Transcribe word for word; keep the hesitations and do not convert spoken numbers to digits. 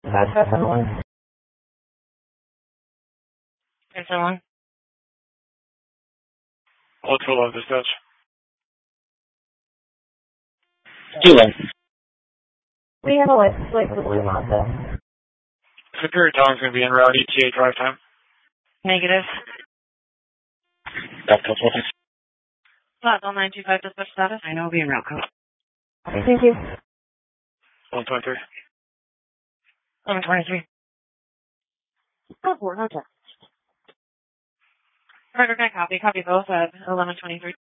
That's someone. Is someone? What's full on dispatch? Steven. We have a license plate for Blue Mazda. Superior Tong's going to be en route, E T A drive time. Negative. That's what Platinum nine two five dispatch status. I know we'll be en route code. Thank you. one twenty-three. eleven twenty-three. Oh, four, no check. Roger, can I copy? Copy both at eleven twenty-three.